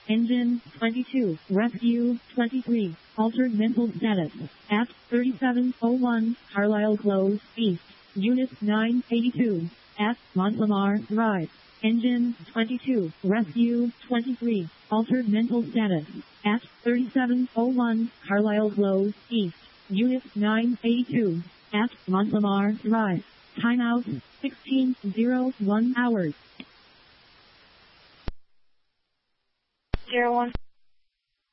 Engine 22. Rescue 23. Altered mental status. At 3701 Carlisle Close East. Unit 982. At Montlamar Drive. Engine 22. Rescue 23. Altered mental status. At 3701 Carlisle Close East. Unit 982. At Montlamar Drive. Timeout 16:01 hours. 01.